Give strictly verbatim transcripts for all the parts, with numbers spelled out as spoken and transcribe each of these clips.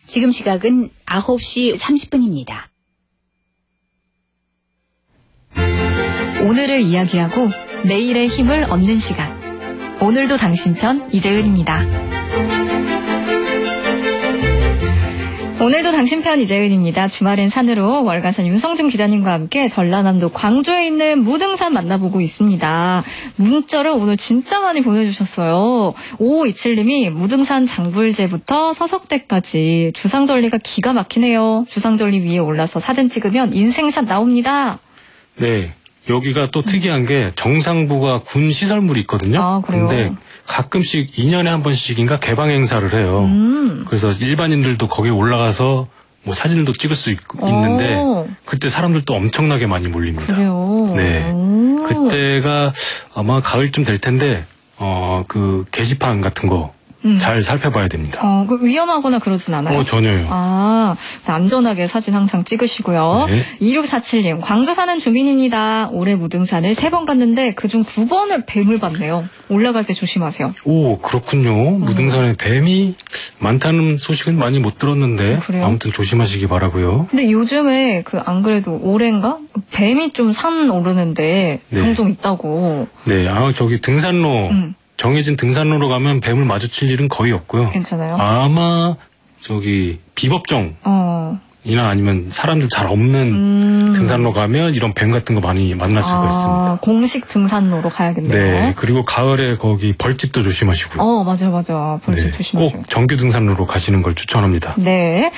지금 시각은 아홉 시 삼십 분입니다. 오늘을 이야기하고 내일의 힘을 얻는 시간. 오늘도 당신 편 이재은입니다. 오늘도 당신 편 이재은입니다. 주말엔 산으로 월간산 윤성준 기자님과 함께 전라남도 광주에 있는 무등산 만나보고 있습니다. 문자를 오늘 진짜 많이 보내주셨어요. 오오이칠님이 무등산 장불제부터 서석대까지 주상절리가 기가 막히네요. 주상절리 위에 올라서 사진 찍으면 인생샷 나옵니다. 네. 여기가 또 특이한 게 정상부가 군 시설물이 있거든요. 아, 그래요? 근데 가끔씩 이 년에 한 번씩인가 개방 행사를 해요. 음. 그래서 일반인들도 거기에 올라가서 뭐 사진도 찍을 수 있, 있는데 오. 그때 사람들도 엄청나게 많이 몰립니다. 그래요? 네. 오. 그때가 아마 가을쯤 될 텐데 어, 그 게시판 같은 거 잘 음. 살펴봐야 됩니다. 어, 그 위험하거나 그러진 않아요? 어, 전혀요. 아, 안전하게 사진 항상 찍으시고요. 네. 이육사칠님, 광주 사는 주민입니다. 올해 무등산을 세 번 갔는데 그중 두 번을 뱀을 봤네요. 올라갈 때 조심하세요. 오, 그렇군요. 무등산에 뱀이 많다는 소식은 많이 못 들었는데 그래요? 아무튼 조심하시기 바라고요. 근데 요즘에 그 안 그래도 올해인가? 뱀이 좀 산 오르는데 네. 종종 있다고. 네, 아, 저기 등산로, 음. 정해진 등산로로 가면 뱀을 마주칠 일은 거의 없고요. 괜찮아요? 아마, 저기, 비법정이나 어. 아니면 사람들 잘 없는 음. 등산로 가면 이런 뱀 같은 거 많이 만날 수가 아, 있습니다. 공식 등산로로 가야겠네요. 네, 그리고 가을에 거기 벌집도 조심하시고요. 어, 맞아, 맞아. 벌집 네, 조심하세요. 꼭 정규 등산로로 가시는 걸 추천합니다. 네.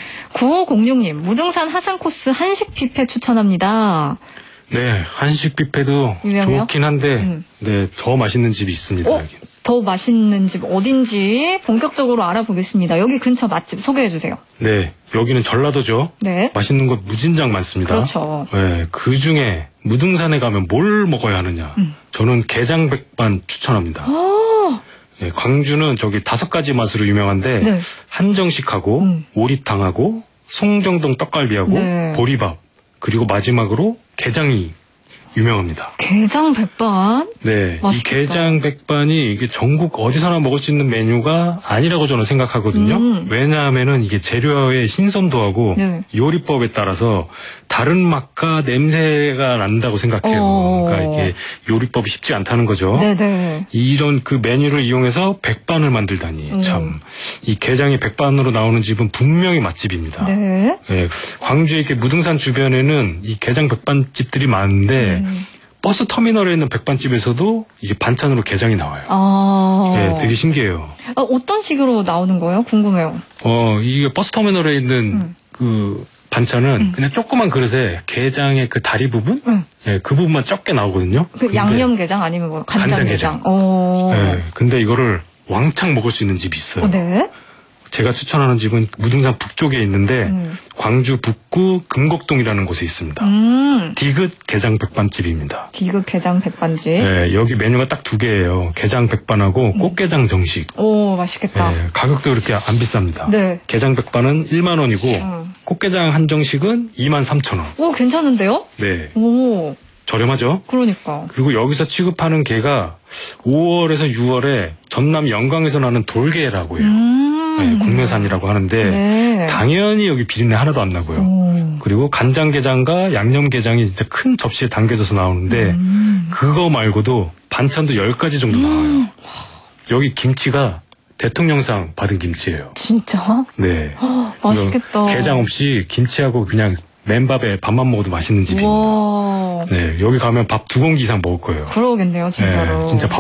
구오공육님, 무등산 하산 코스 한식 뷔페 추천합니다. 네, 한식 뷔페도 유명해요? 좋긴 한데, 음. 네, 더 맛있는 집이 있습니다, 어? 여기. 더 맛있는 집 어딘지 본격적으로 알아보겠습니다. 여기 근처 맛집 소개해주세요. 네, 여기는 전라도죠. 네. 맛있는 것 무진장 많습니다. 그렇죠. 네, 그 중에 무등산에 가면 뭘 먹어야 하느냐. 음. 저는 게장백반 추천합니다. 아, 네, 광주는 저기 다섯 가지 맛으로 유명한데 네. 한정식하고 음. 오리탕하고 송정동 떡갈비하고 네. 보리밥 그리고 마지막으로 게장이 유명합니다. 게장 백반? 네, 맛있겠다. 이 게장 백반이 이게 전국 어디서나 먹을 수 있는 메뉴가 아니라고 저는 생각하거든요. 음. 왜냐하면은 이게 재료의 신선도하고 네. 요리법에 따라서 다른 맛과 냄새가 난다고 생각해요. 어. 그러니까 이게 요리법이 쉽지 않다는 거죠. 네네. 이런 그 메뉴를 이용해서 백반을 만들다니 음. 참 이 게장이 백반으로 나오는 집은 분명히 맛집입니다. 네. 예, 광주에 이렇게 무등산 주변에는 이 게장 백반집들이 많은데 음. 버스 터미널에 있는 백반집에서도 이게 반찬으로 게장이 나와요. 아. 예, 되게 신기해요. 아, 어떤 식으로 나오는 거예요? 궁금해요. 어, 이게 버스 터미널에 있는 음. 그 반찬은 음. 그냥 조그만 그릇에 게장의 그 다리 부분? 응. 예, 그 부분만 적게 나오거든요. 그 근데, 양념게장 아니면 뭐 간장게장? 간장게장. 어. 예, 근데 이거를 왕창 먹을 수 있는 집이 있어요. 어, 네. 제가 추천하는 집은 무등산 북쪽에 있는데 음. 광주 북구 금곡동이라는 곳에 있습니다. 음. 디귿 게장 백반집입니다. 디귿 게장 백반집. 네, 여기 메뉴가 딱 두 개예요. 게장 백반하고 꽃게장 정식. 오, 맛있겠다. 네, 가격도 그렇게 안 비쌉니다. 네. 게장 백반은 일만 원이고 음. 꽃게장 한 정식은 이만 삼천 원. 오, 괜찮은데요? 네, 오, 저렴하죠? 그러니까. 그리고 여기서 취급하는 게가 오월에서 유월에 전남 영광에서 나는 돌게라고 해요. 음. 네, 국내산이라고 하는데 네. 당연히 여기 비린내 하나도 안 나고요. 오. 그리고 간장게장과 양념게장이 진짜 큰 접시에 담겨져서 나오는데 음. 그거 말고도 반찬도 열 가지 정도 나와요. 여기 김치가 대통령상 받은 김치예요. 진짜? 네. 헉, 맛있겠다. 게장 없이 김치하고 그냥 맨밥에 밥만 먹어도 맛있는 집입니다. 와, 네, 여기 가면 밥 두 공기 이상 먹을 거예요. 그러겠네요, 진짜로. 네, 진짜 밥